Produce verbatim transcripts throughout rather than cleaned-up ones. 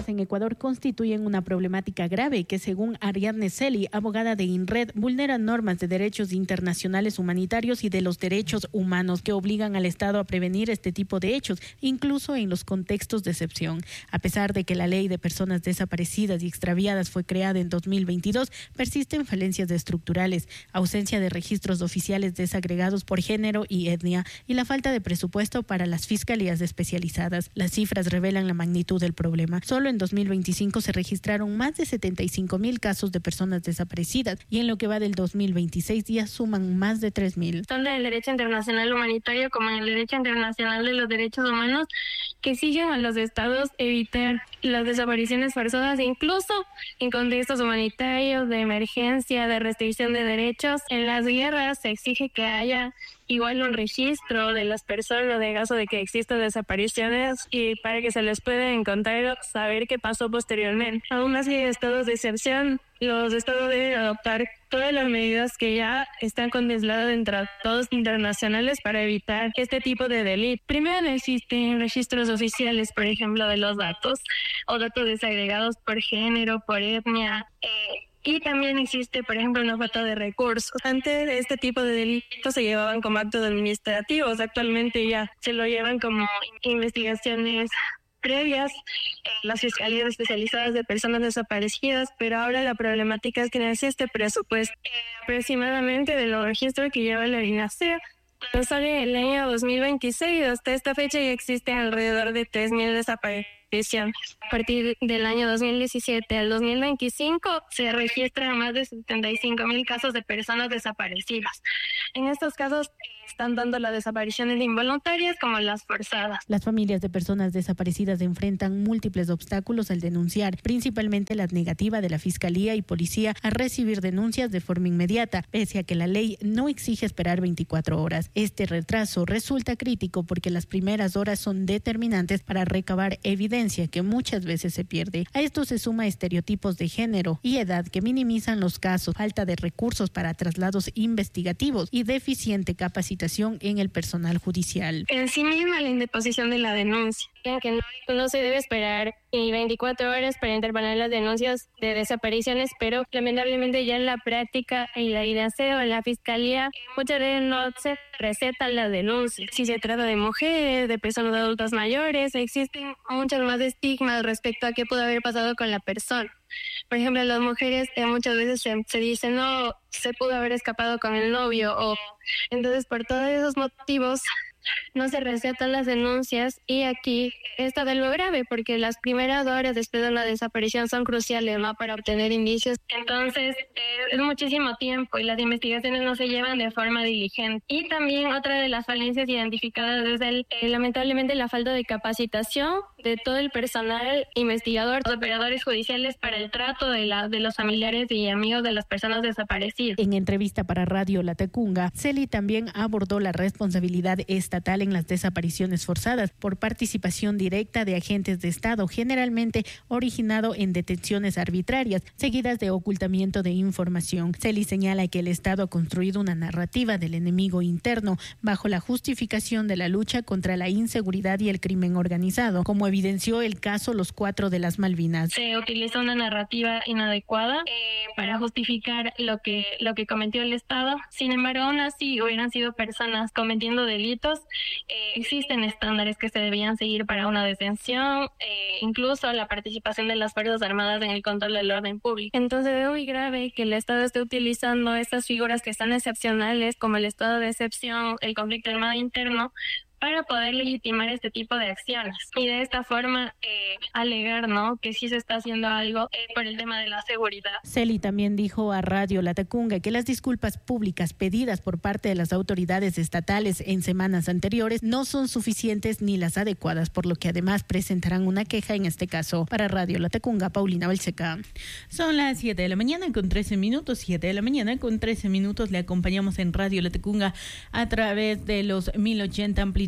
torturas en Ecuador constituyen una problemática grave que, según Ariadne Celi, abogada de INRED, vulnera normas de derechos internacionales humanitarios y de los derechos humanos que obligan al Estado a prevenir este tipo de hechos, incluso en los contextos de excepción. A pesar de que la ley de personas desaparecidas y extraviadas fue creada en dos mil veintidós, persisten falencias estructurales, ausencia de registros oficiales desagregados por género y etnia y la falta de presupuesto para las fiscalías especializadas. Las cifras revelan la magnitud del problema. Solo en dos mil veinticinco se registraron más de setenta y cinco mil casos de personas desaparecidas y en lo que va del dos mil veintiséis ya suman más de tres mil. Tanto en el derecho internacional humanitario como en el derecho internacional de los derechos humanos que exigen a los estados evitar las desapariciones forzadas, incluso en contextos humanitarios, de emergencia, de restricción de derechos. En las guerras se exige que haya igual un registro de las personas de caso de que existan desapariciones y para que se les pueda encontrar, saber qué pasó posteriormente. Aún así, en estados de excepción, los estados deben adoptar todas las medidas que ya están contempladas en tratados internacionales para evitar este tipo de delito. Primero, no existen registros oficiales, por ejemplo, de los datos o datos desagregados por género, por etnia, eh, y también existe, por ejemplo, una falta de recursos. Antes este tipo de delitos se llevaban como actos administrativos, actualmente ya se lo llevan como investigaciones previas, las fiscalías especializadas de personas desaparecidas, pero ahora la problemática es que no existe presupuesto. Eh, aproximadamente de los registros que lleva la INASER, cuando sale el año dos mil veintiséis, hasta esta fecha ya existen alrededor de tres mil desaparecidos. A partir del año dos mil diecisiete al dos mil veinticinco se registran más de setenta y cinco mil casos de personas desaparecidas. En estos casos están dando las desapariciones involuntarias como las forzadas. Las familias de personas desaparecidas enfrentan múltiples obstáculos al denunciar, principalmente la negativa de la Fiscalía y Policía a recibir denuncias de forma inmediata, pese a que la ley no exige esperar veinticuatro horas. Este retraso resulta crítico porque las primeras horas son determinantes para recabar evidencia que muchas veces se pierde. A esto se suma estereotipos de género y edad que minimizan los casos, falta de recursos para traslados investigativos y deficiente capacitación en el personal judicial. En sí misma la indisposición de la denuncia, que no, no se debe esperar ni veinticuatro horas para interponer las denuncias de desapariciones, pero lamentablemente ya en la práctica, en la INASER o en la Fiscalía, muchas veces no se recetan las denuncias. Si se trata de mujeres, de personas adultas mayores, existen muchas más estigmas respecto a qué pudo haber pasado con la persona. Por ejemplo, las mujeres eh, muchas veces se, se dice no, se pudo haber escapado con el novio, o entonces por todos esos motivos no se recetan las denuncias y aquí está de lo grave porque las primeras horas después de una desaparición son cruciales, ¿no?, para obtener indicios. Entonces eh, es muchísimo tiempo y las investigaciones no se llevan de forma diligente. Y también otra de las falencias identificadas es el, eh, lamentablemente la falta de capacitación de todo el personal investigador, los operadores judiciales para el trato de, la, de los familiares y amigos de las personas desaparecidas. En entrevista para Radio Latacunga, Celi también abordó la responsabilidad estatal en las desapariciones forzadas por participación directa de agentes de Estado, generalmente originado en detenciones arbitrarias, seguidas de ocultamiento de información. Celi señala que el Estado ha construido una narrativa del enemigo interno bajo la justificación de la lucha contra la inseguridad y el crimen organizado, como evidenció el caso Los Cuatro de las Malvinas. Se utiliza una narrativa inadecuada eh, para justificar lo que, lo que cometió el Estado. Sin embargo, aún así hubieran sido personas cometiendo delitos. Eh, existen estándares que se debían seguir para una detención, eh, incluso la participación de las Fuerzas Armadas en el control del orden público. Entonces es muy grave que el Estado esté utilizando estas figuras que están excepcionales, como el estado de excepción, el conflicto armado interno, para poder legitimar este tipo de acciones y de esta forma eh, alegar, ¿no?, que sí se está haciendo algo eh, por el tema de la seguridad. Celi también dijo a Radio Latacunga que las disculpas públicas pedidas por parte de las autoridades estatales en semanas anteriores no son suficientes ni las adecuadas, por lo que además presentarán una queja en este caso. Para Radio Latacunga, Paulina Balseca. Son las siete de la mañana con trece minutos, siete de la mañana con trece minutos. Le acompañamos en Radio Latacunga a través de los mil ochenta amplitud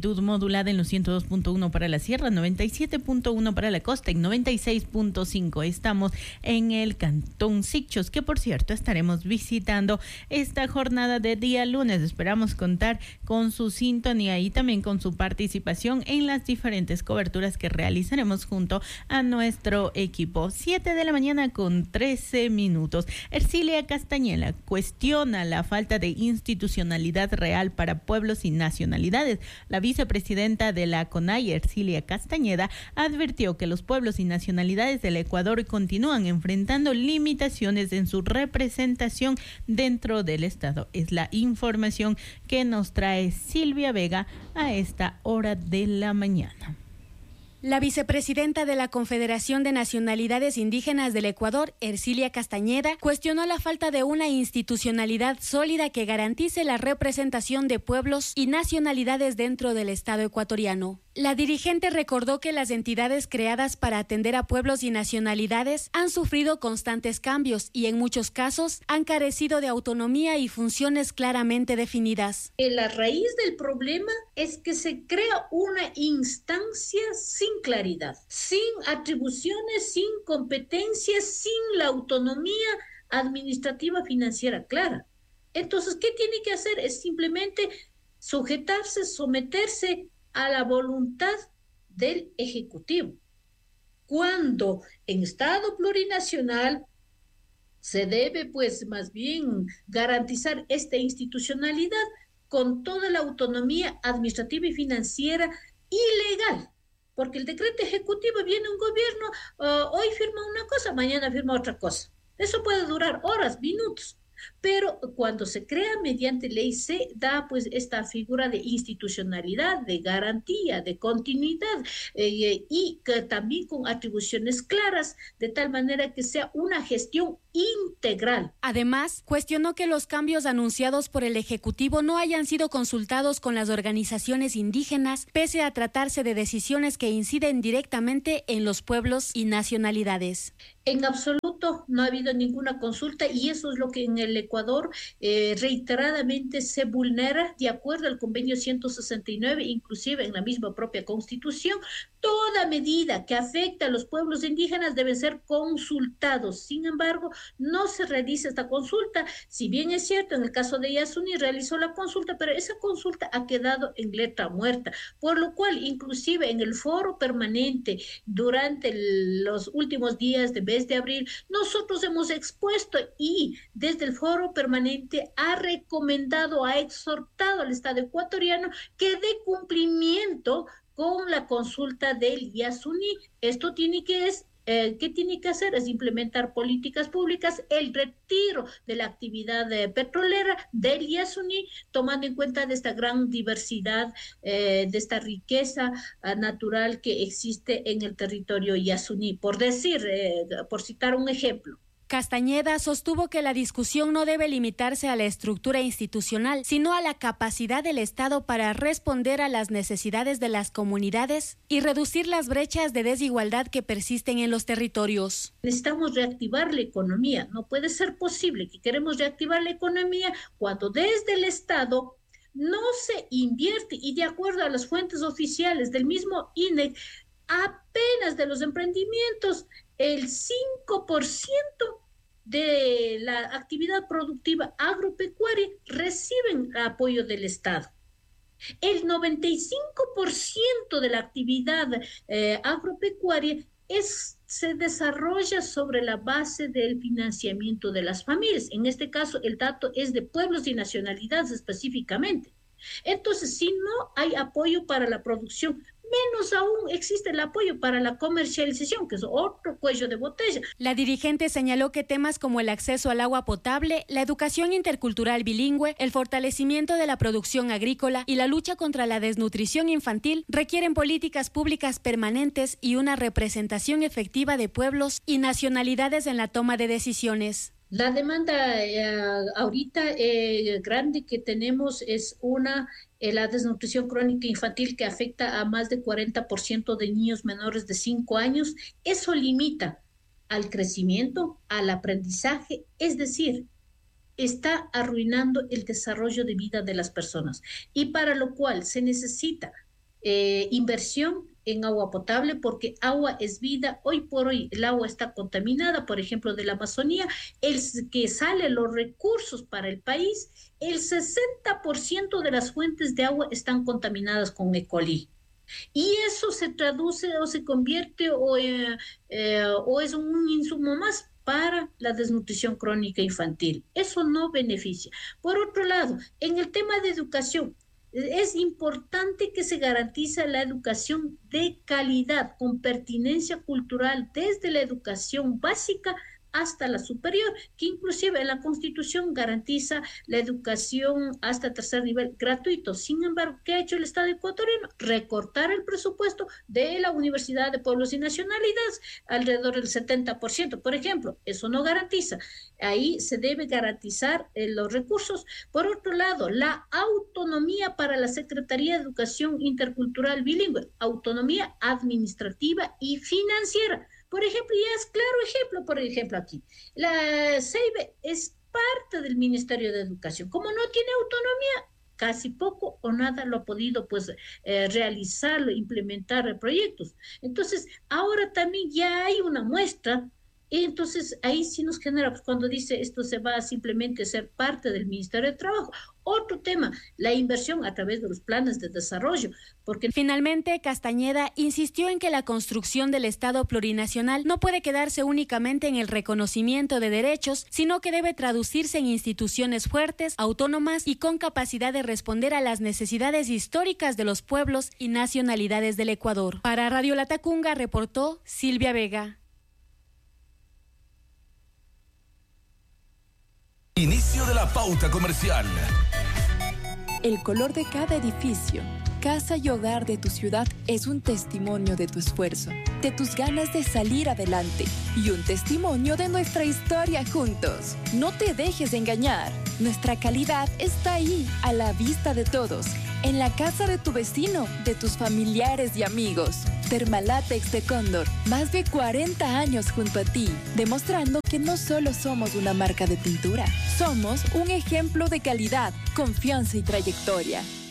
amplitud modulada en los ciento dos punto uno para la sierra, noventa y siete punto uno para la costa y noventa y seis punto cinco. Estamos en el Cantón Sicchos, que por cierto estaremos visitando esta jornada de día lunes. Esperamos contar con su sintonía y también con su participación en las diferentes coberturas que realizaremos junto a nuestro equipo. siete de la mañana con trece minutos. Ercilia Castañeda cuestiona la falta de institucionalidad real para pueblos y nacionalidades. La vicepresidenta de la CONAIE, Ercilia Castañeda, advirtió que los pueblos y nacionalidades del Ecuador continúan enfrentando limitaciones en su representación dentro del Estado. Es la información que nos trae Silvia Vega a esta hora de la mañana. La vicepresidenta de la Confederación de Nacionalidades Indígenas del Ecuador, Ercilia Castañeda, cuestionó la falta de una institucionalidad sólida que garantice la representación de pueblos y nacionalidades dentro del Estado ecuatoriano. La dirigente recordó que las entidades creadas para atender a pueblos y nacionalidades han sufrido constantes cambios y en muchos casos han carecido de autonomía y funciones claramente definidas. La raíz del problema es que se crea una instancia sin claridad, sin atribuciones, sin competencias, sin la autonomía administrativa financiera clara. Entonces, ¿qué tiene que hacer? Es simplemente sujetarse, someterse a la voluntad del Ejecutivo. Cuando en Estado plurinacional se debe, pues, más bien garantizar esta institucionalidad con toda la autonomía administrativa y financiera y legal. Porque el decreto ejecutivo viene un gobierno, uh, hoy firma una cosa, mañana firma otra cosa. Eso puede durar horas, minutos. Pero cuando se crea mediante ley se da pues esta figura de institucionalidad, de garantía, de continuidad eh, y que también con atribuciones claras, de tal manera que sea una gestión integral. Además, cuestionó que los cambios anunciados por el Ejecutivo no hayan sido consultados con las organizaciones indígenas, pese a tratarse de decisiones que inciden directamente en los pueblos y nacionalidades. En absoluto no ha habido ninguna consulta y eso es lo que en el Ecuador eh, reiteradamente se vulnera de acuerdo al convenio ciento sesenta y nueve, inclusive en la misma propia Constitución. Toda medida que afecta a los pueblos indígenas debe ser consultados. Sin embargo, no se realiza esta consulta. Si bien es cierto, en el caso de Yasuní realizó la consulta, pero esa consulta ha quedado en letra muerta, por lo cual inclusive en el foro permanente durante el, los últimos días de mes de abril, nosotros hemos expuesto y desde el foro permanente ha recomendado, ha exhortado al Estado ecuatoriano que dé cumplimiento con la consulta del Yasuní. Esto tiene que es Eh, ¿qué tiene que hacer? Es implementar políticas públicas, el retiro de la actividad eh, petrolera del Yasuní, tomando en cuenta de esta gran diversidad, eh, de esta riqueza eh, natural que existe en el territorio Yasuní. Por decir, eh, por citar un ejemplo. Castañeda sostuvo que la discusión no debe limitarse a la estructura institucional, sino a la capacidad del Estado para responder a las necesidades de las comunidades y reducir las brechas de desigualdad que persisten en los territorios. Necesitamos reactivar la economía. No puede ser posible que queremos reactivar la economía cuando desde el Estado no se invierte y de acuerdo a las fuentes oficiales del mismo I N E C, apenas de los emprendimientos, el cinco por ciento de la actividad productiva agropecuaria reciben apoyo del Estado. El noventa y cinco por ciento de la actividad eh, agropecuaria es, se desarrolla sobre la base del financiamiento de las familias. En este caso, el dato es de pueblos y nacionalidades específicamente. Entonces, si no hay apoyo para la producción, menos aún existe el apoyo para la comercialización, que es otro cuello de botella. La dirigente señaló que temas como el acceso al agua potable, la educación intercultural bilingüe, el fortalecimiento de la producción agrícola y la lucha contra la desnutrición infantil requieren políticas públicas permanentes y una representación efectiva de pueblos y nacionalidades en la toma de decisiones. La demanda eh, ahorita eh, grande que tenemos es una, eh, la desnutrición crónica infantil que afecta a más de cuarenta por ciento de niños menores de cinco años. Eso limita al crecimiento, al aprendizaje, es decir, está arruinando el desarrollo de vida de las personas y para lo cual se necesita eh, inversión en agua potable, porque agua es vida. Hoy por hoy el agua está contaminada, por ejemplo, de la Amazonía, el que sale los recursos para el país, el sesenta por ciento de las fuentes de agua están contaminadas con E. coli. Y eso se traduce o se convierte o, eh, eh, o es un insumo más para la desnutrición crónica infantil. Eso no beneficia. Por otro lado, en el tema de educación, es importante que se garantice la educación de calidad, con pertinencia cultural desde la educación básica hasta la superior, que inclusive la Constitución garantiza la educación hasta tercer nivel gratuito. Sin embargo, ¿qué ha hecho el Estado ecuatoriano? Recortar el presupuesto de la Universidad de Pueblos y Nacionalidades, alrededor del setenta por ciento. Por ejemplo, eso no garantiza. Ahí se debe garantizar eh, los recursos. Por otro lado, la autonomía para la Secretaría de Educación Intercultural Bilingüe, autonomía administrativa y financiera. Por ejemplo, ya es claro ejemplo, por ejemplo aquí, la CEIBE es parte del Ministerio de Educación. Como no tiene autonomía, casi poco o nada lo ha podido pues eh, realizar, implementar proyectos. Entonces, ahora también ya hay una muestra. Entonces, ahí sí nos genera, pues, cuando dice esto se va a simplemente ser parte del Ministerio de Trabajo. Otro tema, la inversión a través de los planes de desarrollo. Porque finalmente, Castañeda insistió en que la construcción del Estado plurinacional no puede quedarse únicamente en el reconocimiento de derechos, sino que debe traducirse en instituciones fuertes, autónomas y con capacidad de responder a las necesidades históricas de los pueblos y nacionalidades del Ecuador. Para Radio Latacunga reportó Silvia Vega. Inicio de la pauta comercial. El color de cada edificio, casa y hogar de tu ciudad es un testimonio de tu esfuerzo, de tus ganas de salir adelante y un testimonio de nuestra historia juntos. No te dejes de engañar. Nuestra calidad está ahí, a la vista de todos, en la casa de tu vecino, de tus familiares y amigos. Termalátex de Cóndor, más de cuarenta años junto a ti, demostrando que no solo somos una marca de pintura, somos un ejemplo de calidad, confianza y trayectoria.